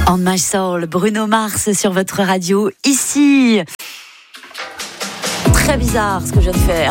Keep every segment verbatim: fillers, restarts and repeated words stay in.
On My Soul, Bruno Mars sur votre radio, ici. Très bizarre ce que je viens de faire.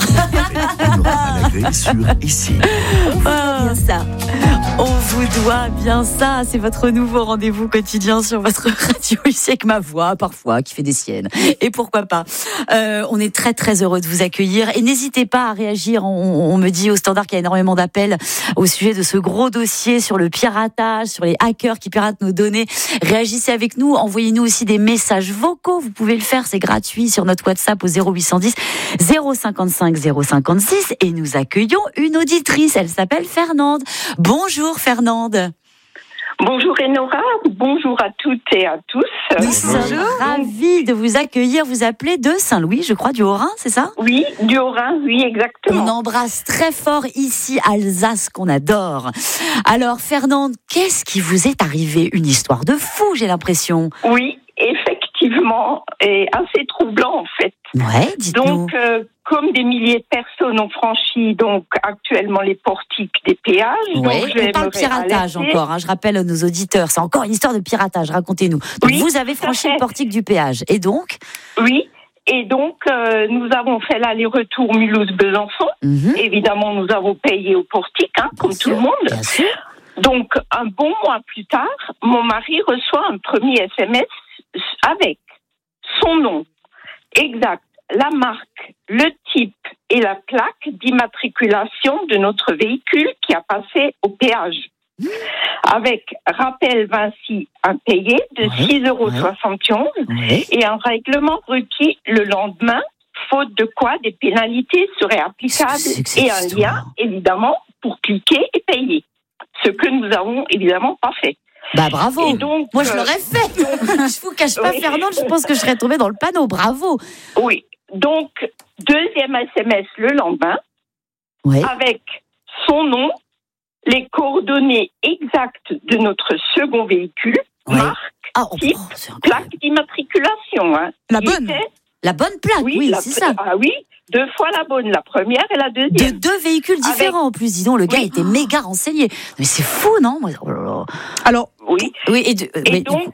sur ici. On vous doit bien ça. On vous doit bien ça. C'est votre nouveau rendez-vous quotidien sur votre radio ici avec ma voix parfois qui fait des siennes. Et pourquoi pas. Euh, on est très très heureux de vous accueillir et n'hésitez pas à réagir. On, on me dit au standard qu'il y a énormément d'appels au sujet de ce gros dossier sur le piratage, sur les hackers qui piratent nos données. Réagissez avec nous. Envoyez-nous aussi des messages vocaux. Vous pouvez le faire, c'est gratuit sur notre WhatsApp au zéro huit cent dix zéro cinquante-cinq zéro cinquante-six et nous accueillons une auditrice. Elle s'appelle Fernande. Bonjour Fernande. Bonjour Enora, bonjour à toutes et à tous. Nous sommes ravis de vous accueillir. Vous appelez de Saint-Louis, je crois, du Haut-Rhin, c'est ça ? Oui, du Haut-Rhin, oui, exactement. On embrasse très fort ici Alsace qu'on adore. Alors Fernande, qu'est-ce qui vous est arrivé ? Une histoire de fou, j'ai l'impression. Oui, effectivement, et assez troublant en fait. Ouais, dites-nous. Donc, euh, comme des milliers de personnes ont franchi donc actuellement les portiques des péages. Ouais, donc je on parle de piratage alerter. encore, hein, je rappelle à nos auditeurs, c'est encore une histoire de piratage, racontez-nous. Donc Oui, vous avez franchi le portique du péage, et donc ? Oui, et donc euh, nous avons fait l'aller-retour Mulhouse-Besançon. Mm-hmm. Évidemment, nous avons payé au portique, hein, comme Bien tout sûr, le monde. Bien sûr. Donc, un bon mois plus tard, mon mari reçoit un premier S M S avec son nom exact, la marque, le type et la plaque d'immatriculation de notre véhicule qui a passé au péage. Mmh. Avec rappel Vinci impayé de ouais, six euros soixante et onze ouais. et un règlement requis le lendemain, faute de quoi des pénalités seraient applicables et un histoire. Lien, évidemment, pour cliquer et payer. Ce que nous avons évidemment pas fait. Bah bravo. Et donc, moi je l'aurais fait. Je vous cache pas, oui. Fernande, je pense que je serais tombée dans le panneau. Bravo. Oui. Donc deuxième S M S le lendemain, oui. avec son nom, les coordonnées exactes de notre second véhicule, oui. marque, ah, oh, type, oh, plaque d'immatriculation. Hein, la bonne. Était... La bonne plaque. Oui, oui la... c'est ça. Ah oui. Deux fois la bonne, la première et la deuxième. De deux véhicules différents Avec... en plus, dis donc, le gars oui. était méga renseigné. Mais c'est fou, non ? Alors, oui. oui et, de... et donc,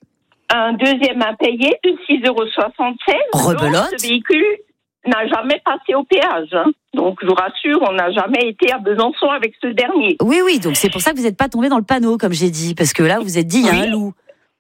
un deuxième impayé de six euros soixante-seize. Rebelote. Ce véhicule n'a jamais passé au péage. Hein. Donc, je vous rassure, on n'a jamais été à Besançon avec ce dernier. Oui, oui, donc c'est pour ça que vous n'êtes pas tombé dans le panneau, comme j'ai dit, parce que là, vous vous êtes dit, il y a oui. un loup.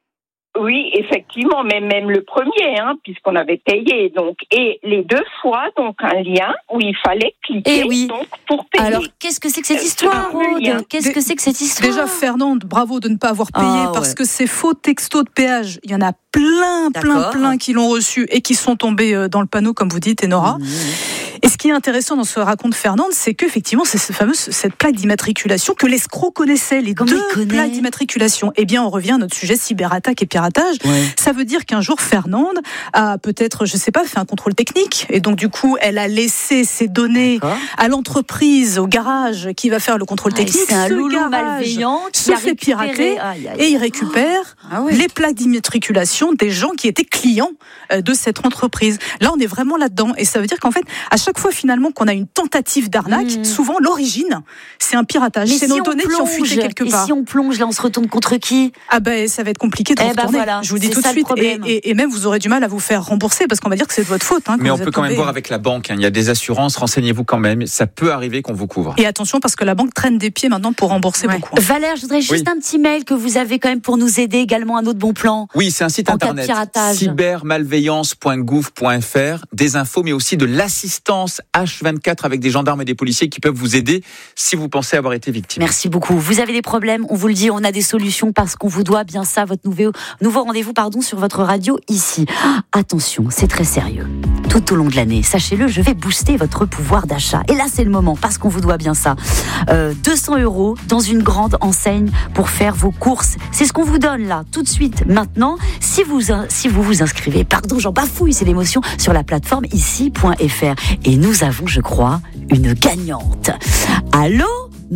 Oui, effectivement, mais même le premier, hein, puisqu'on avait payé, donc, et les deux fois, donc, un lien où il fallait cliquer, et oui. donc, pour payer. Alors, qu'est-ce que c'est que cette histoire, Aude ? Qu'est-ce que c'est que cette histoire ? Déjà, Fernande, bravo de ne pas avoir payé, ah, parce ouais. que ces faux textos de péage, il y en a plein, plein, D'accord. plein qui l'ont reçu et qui sont tombés dans le panneau, comme vous dites, Enora. Mmh. Et ce qui est intéressant dans ce que raconte Fernande, c'est qu'effectivement, c'est cette fameuse cette plaque d'immatriculation que l'escroc connaissait, les Comment deux plaques d'immatriculation. Eh bien, on revient à notre sujet cyberattaque et piratage. Ouais. Ça veut dire qu'un jour, Fernande a peut-être, je sais pas, fait un contrôle technique. Et donc, du coup, elle a laissé ses données D'accord. à l'entreprise, au garage qui va faire le contrôle ah, technique. C'est un ce loulou malveillant qui se a fait pirater aïe, aïe, et il récupère ah, ouais. les plaques d'immatriculation des gens qui étaient clients de cette entreprise. Là, on est vraiment là-dedans. Et ça veut dire qu'en fait, à chaque fois finalement qu'on a une tentative d'arnaque, mmh. souvent l'origine, c'est un piratage. Mais c'est si nos données plonge, qui ont fuité quelque part. Et si on plonge, là, on se retourne contre qui ? Ah ben, ça va être compliqué de eh retourner. Ben voilà, je vous dis tout de suite. Et, et, et même, vous aurez du mal à vous faire rembourser parce qu'on va dire que c'est de votre faute. Hein, Mais on peut quand même voir avec la banque. Hein. Il y a des assurances. Renseignez-vous quand même. Ça peut arriver qu'on vous couvre. Et attention parce que la banque traîne des pieds maintenant pour rembourser ouais. beaucoup. Hein. Valère, je voudrais juste oui. un petit mail que vous avez quand même pour nous aider également, un autre bon plan. Oui, c'est un site en internet. Cas de piratage. cybermalveillance point gouv point f r. Des infos, mais aussi de l'assistance H vingt-quatre avec des gendarmes et des policiers qui peuvent vous aider si vous pensez avoir été victime. Merci beaucoup. Vous avez des problèmes, on vous le dit, on a des solutions parce qu'on vous doit bien ça, votre nouveau, nouveau rendez-vous pardon, sur votre radio ici. Ah, attention, c'est très sérieux. Tout au long de l'année, sachez-le, je vais booster votre pouvoir d'achat. Et là, c'est le moment parce qu'on vous doit bien ça. Euh, deux cents euros dans une grande enseigne pour faire vos courses. C'est ce qu'on vous donne là, tout de suite, maintenant. Si vous, si vous vous inscrivez, pardon, j'en bafouille, c'est l'émotion, sur la plateforme ici point f r. Et nous avons, je crois, une gagnante. Allô, Nathalie ?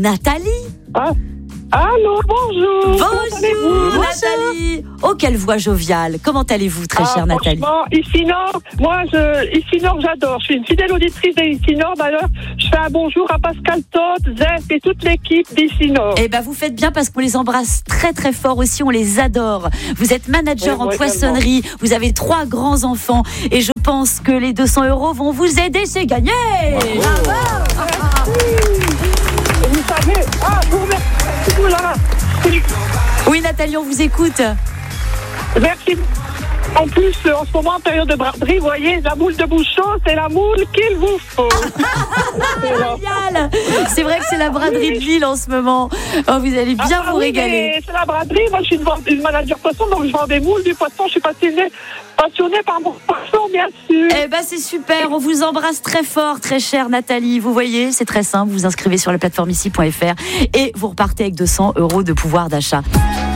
Ah. Allô, bonjour. Bonjour, Nathalie. Nathalie. Oh, quelle voix joviale. Comment allez-vous, très ah, chère Nathalie? Ici Nord, moi, je, Ici Nord, j'adore. Je suis une fidèle auditrice d'Ici Nord. D'ailleurs, je fais un bonjour à Pascal Toth, Zef et toute l'équipe d'Ici Nord. Eh ben, vous faites bien parce qu'on les embrasse très très fort aussi. On les adore. Vous êtes manager oui, en oui, poissonnerie. Également. Vous avez trois grands enfants et je pense que les deux cents euros vont vous aider. C'est gagné. Bravo. Bravo. Vous savez, ah, vous remercie, vous là. Oui, Nathalie, on vous écoute. Merci. En plus, en ce moment, en période de braderie, vous voyez, la moule de bouchon, c'est la moule qu'il vous faut. Génial. C'est vrai que c'est la braderie de Lille en ce moment. Oh, vous allez bien ah, vous oui, régaler. C'est la braderie. Moi, je suis une, une manager poisson, donc je vends des moules, du poisson. Je suis passionnée, passionnée par mon poisson, bien sûr. Eh ben, c'est super. On vous embrasse très fort, très chère Nathalie. Vous voyez, c'est très simple. Vous vous inscrivez sur la plateforme ici point f r et vous repartez avec deux cents euros de pouvoir d'achat.